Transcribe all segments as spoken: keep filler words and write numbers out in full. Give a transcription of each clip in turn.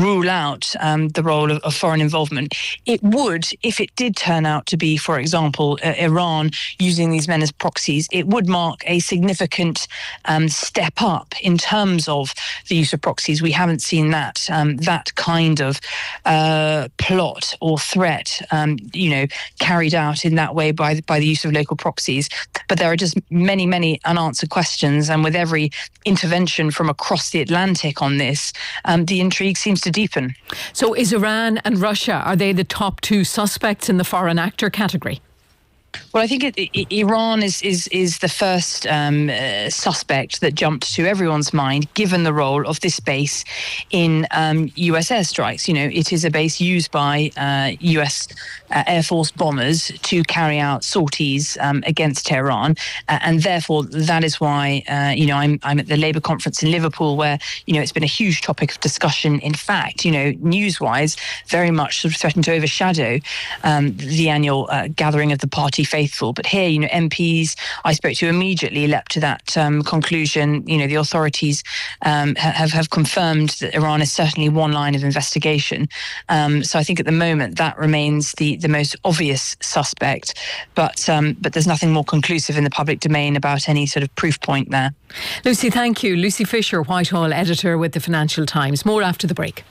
rule out um, the role of, of foreign involvement. It would, if it did turn out to be, for example, uh, Iran using these men as proxies, it would mark a significant um, step up in terms of the use of proxies. We haven't seen that um, that kind of uh, plot or threat, um, you know, carried out in that way by by the use of local proxies. But there are just many, many unanswered questions, and with every intervention from across the Atlantic on this, um, the intrigue seems to deepen. So, is Iran and Russia, are they the top two suspects in the foreign actor category? Well, I think it, it, Iran is is is the first um, uh, suspect that jumped to everyone's mind, given the role of this base in um, U S airstrikes. You know, it is a base used by uh, U S uh, Air Force bombers to carry out sorties um, against Tehran, uh, and therefore that is why uh, you know I'm I'm at the Labour conference in Liverpool, where you know it's been a huge topic of discussion. In fact, you know, news-wise, very much sort of threatened to overshadow um, the annual uh, gathering of the party faithful. But here, you know, M Ps I spoke to immediately leapt to that um, conclusion. You know, the authorities um, have, have confirmed that Iran is certainly one line of investigation. Um, so I think at the moment that remains the, the most obvious suspect. But um, but there's nothing more conclusive in the public domain about any sort of proof point there. Lucy, thank you. Lucy Fisher, Whitehall editor with the Financial Times. More after the break.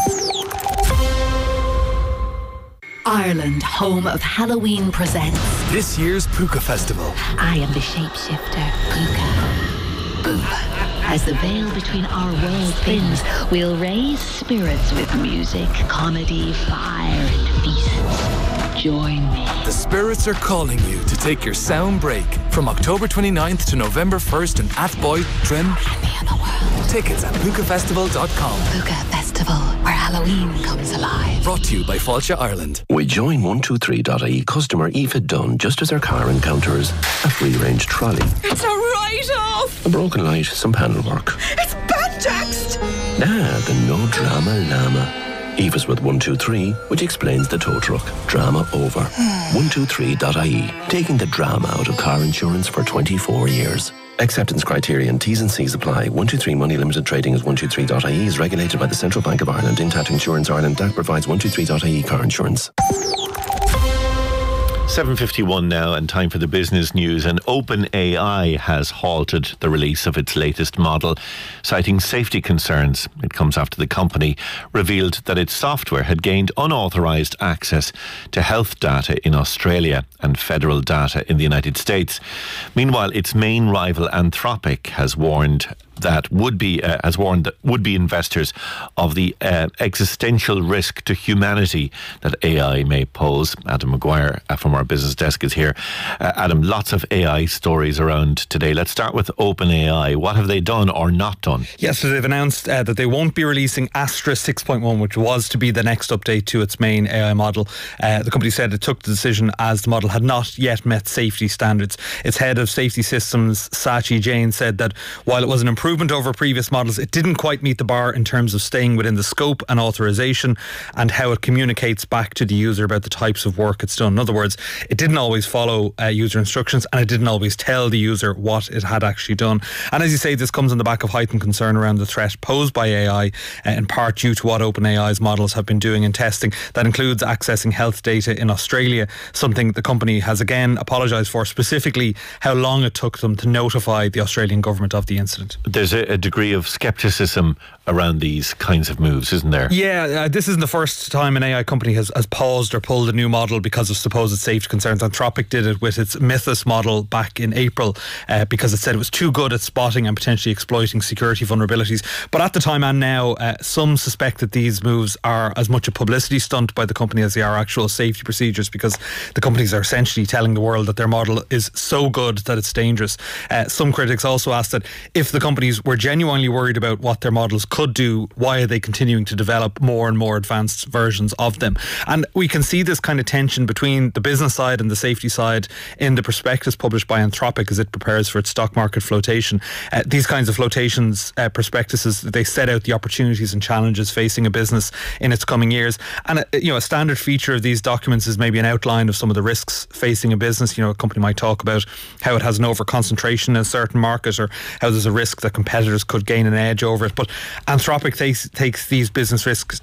Ireland, home of Halloween, presents this year's Puka Festival. I am the shapeshifter, Puka. Boop. As the veil between our worlds thins, we'll raise spirits with music, comedy, fire, and feasts. Join me. The spirits are calling you to take your sound break from October twenty-ninth to November first in Athboy, Trim, and the other world. Tickets at puka festival dot com. Puka Festival, where Halloween comes alive. Brought to you by Fáilte Ireland. We join one two three dot I E customer Aoife Dunn just as her car encounters a free-range trolley. It's a write-off! A broken light, some panel work. It's Bantaxed! Ah, the no drama llama. Aoife's with one two three, which explains the tow truck. Drama over. one two three dot I E, taking the drama out of car insurance for twenty-four years. Acceptance criteria and T's and C's apply. one two three Money Limited Trading as one two three dot I E is regulated by the Central Bank of Ireland. Intact Insurance Ireland D A C provides one two three dot I E car insurance. seven fifty-one now, and time for the business news. And OpenAI has halted the release of its latest model, citing safety concerns. It comes after the company revealed that its software had gained unauthorised access to health data in Australia and federal data in the United States. Meanwhile, its main rival Anthropic has warned that would be uh, has warned that would-be investors of the uh, existential risk to humanity that A I may pose. Adam Maguire uh, from our business desk is here. Uh, Adam, lots of A I stories around today. Let's start with OpenAI. What have they done or not done? Yes, so they've announced uh, that they won't be releasing Astra six point one, which was to be the next update to its main A I model. Uh, the company said it took the decision as the model had not yet met safety standards. Its head of safety systems, Sachi Jain, said that while it was an improvement over previous models, it didn't quite meet the bar in terms of staying within the scope and authorization and how it communicates back to the user about the types of work it's done. In other words, it didn't always follow uh, user instructions, and it didn't always tell the user what it had actually done. And as you say, this comes on the back of heightened concern around the threat posed by A I, uh, in part due to what OpenAI's models have been doing in testing. That includes accessing health data in Australia, something the company has again apologised for, specifically how long it took them to notify the Australian government of the incident. There's a, a degree of scepticism around these kinds of moves, isn't there? Yeah, uh, this isn't the first time an A I company has, has paused or pulled a new model because of supposed safety concerns. Anthropic did it with its Mythos model back in April uh, because it said it was too good at spotting and potentially exploiting security vulnerabilities. But at the time and now, uh, some suspect that these moves are as much a publicity stunt by the company as they are actual safety procedures, because the companies are essentially telling the world that their model is so good that it's dangerous. Uh, some critics also asked that if the companies were genuinely worried about what their models could do, why are they continuing to develop more and more advanced versions of them? And we can see this kind of tension between the business side and the safety side in the prospectus published by Anthropic as it prepares for its stock market flotation. Uh, these kinds of flotations uh, prospectuses, they set out the opportunities and challenges facing a business in its coming years. And uh, you know, a standard feature of these documents is maybe an outline of some of the risks facing a business. You know, a company might talk about how it has an over-concentration in a certain market, or how there's a risk that competitors could gain an edge over it. But Anthropic takes, takes these business risks